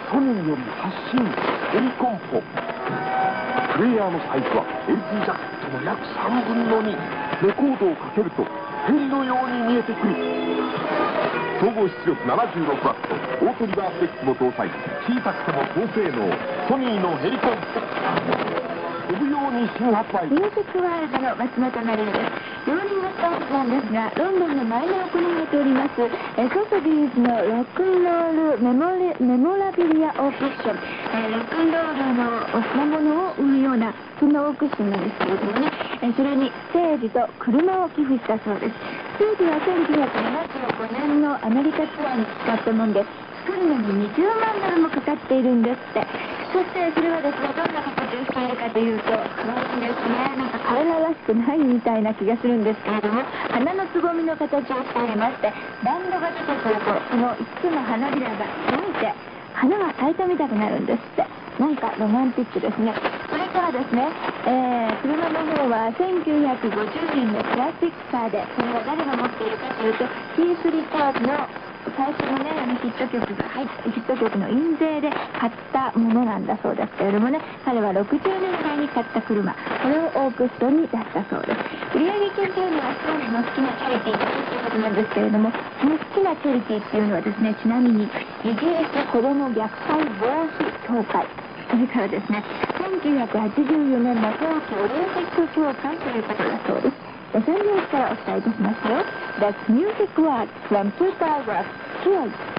ソニーより発信ヘリコンポ。プレイヤーのサイズは LT ジャケットの約3分の2。レコードをかけるとヘリのように見えてくる。総合出力76ワット、オートリバースデックも搭載。小さくても高性能、ソニーのヘリコンポ。飛ぶように新発売。 ミュージックワールドの松本まりなです。ローリングストーンズなんですが、ロンドンの前で行われております、ソソビーズのロックンロールメモラビリアオークッション、ロックンロールの品物を売るような、そんなオークッションなんですけれどもね、それにステージと車を寄付したそうです。ステージは1975年のアメリカツアーに使ったもんで、作るのに20万ドルもかかっているんですって。そしてそれはですね、どんな形をしているかというと、可愛いですね。なんか彼ららしくないみたいな気がするんですけれども、花のつぼみの形をしておりまして、バンドが出てくると、その5つの花びらが動いて、花が咲いたみたくなるんですって。なんかロマンティックですね。それからですね、車の方は1950年のクラシックカーで、それは誰が持っているかというと、キース・リターズの最初のね、ヒット曲が入ったヒット曲の印税で買ったものなんだそうですけれどもね、彼は60年代に買った車、これをオークションに出したそうです。売上金というのはストーリーの好きなチャリティーということなんですけれども、その好きなチャリティーっていうのはですね、ちなみにイギリス子ども虐待防止協会、それからですね、1984年の冬季オリンピック協会ということだそうです。3ニュースからお伝えいたしますよ。That's Music World from 2012.